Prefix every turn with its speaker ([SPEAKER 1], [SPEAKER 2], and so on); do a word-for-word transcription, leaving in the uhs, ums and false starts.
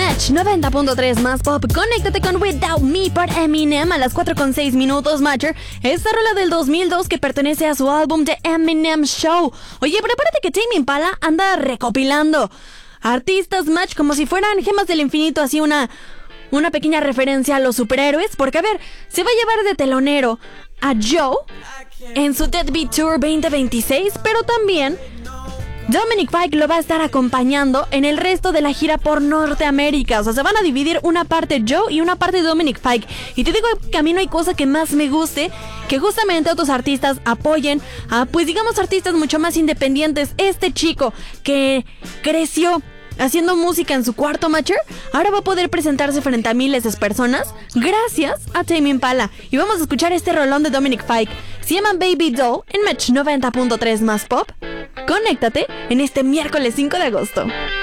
[SPEAKER 1] Match noventa punto tres más pop. Conéctate con Without Me por Eminem a las cuatro con seis minutos, Matcher. Esta rola del dos mil dos que pertenece a su álbum The Eminem Show. Oye, prepárate que Tame Impala anda recopilando artistas, Match, como si fueran gemas del infinito, así una, una pequeña referencia a los superhéroes. Porque, a ver, se va a llevar de telonero a Joe en su Deadbeat Tour veinte veintiséis, pero también Dominic Fike lo va a estar acompañando en el resto de la gira por Norteamérica. O sea, se van a dividir una parte Joe y una parte Dominic Fike. Y te digo que a mí no hay cosa que más me guste que justamente otros artistas apoyen a, pues digamos, artistas mucho más independientes. Este chico que creció haciendo música en su cuarto, Matcher, ahora va a poder presentarse frente a miles de personas gracias a Tame Impala. Y vamos a escuchar este rolón de Dominic Fike. Se llama Baby Doll en Match noventa punto tres más pop. Conéctate en este miércoles cinco de agosto.